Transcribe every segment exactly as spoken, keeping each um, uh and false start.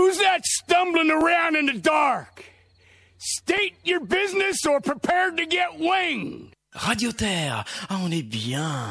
Who's that stumbling around in the dark? State your business or prepare to get winged. Radio Terre, ah, on est bien.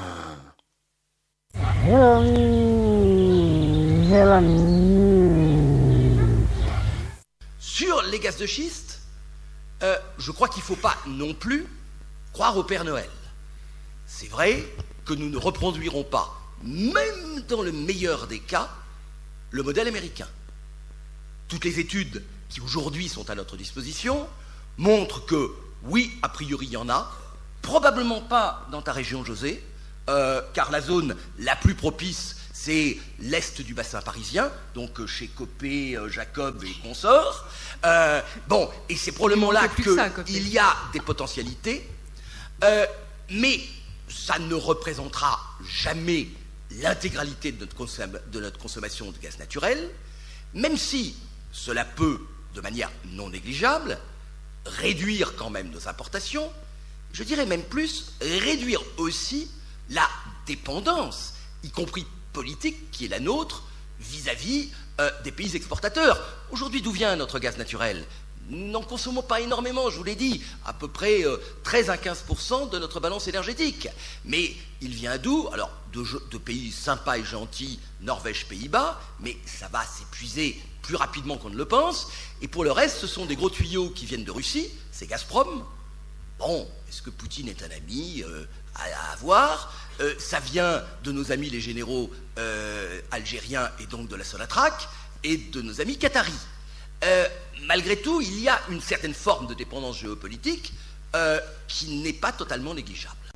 Sur les gaz de schiste, euh, je crois qu'il ne faut pas non plus croire au Père Noël. C'est vrai que nous ne reproduirons pas, même dans le meilleur des cas, le modèle américain. Toutes les études qui aujourd'hui sont à notre disposition montrent que, oui, a priori il y en a, probablement pas dans ta région, José, euh, car la zone la plus propice, c'est l'est du bassin parisien, donc chez Copé, euh, Jacob et consorts. Euh, bon, et c'est probablement là qu'il y a des potentialités, euh, mais ça ne représentera jamais l'intégralité de notre, consom- de notre consommation de gaz naturel, même si cela peut, de manière non négligeable, réduire quand même nos importations, je dirais même plus, réduire aussi la dépendance, y compris politique, qui est la nôtre, vis-à-vis euh, des pays exportateurs. Aujourd'hui, d'où vient notre gaz naturel ? Nous n'en consommons pas énormément, je vous l'ai dit, à peu près euh, treize à quinze pour cent de notre balance énergétique. Mais il vient d'où ? Alors, de, de pays sympas et gentils, Norvège, Pays-Bas, mais ça va s'épuiser plus rapidement qu'on ne le pense. Et pour le reste, ce sont des gros tuyaux qui viennent de Russie, c'est Gazprom. Bon, est-ce que Poutine est un ami euh, à, à avoir ? euh, Ça vient de nos amis les généraux euh, algériens et donc de la Sonatrach et de nos amis qataris. Euh, malgré tout, il y a une certaine forme de dépendance géopolitique euh, qui n'est pas totalement négligeable.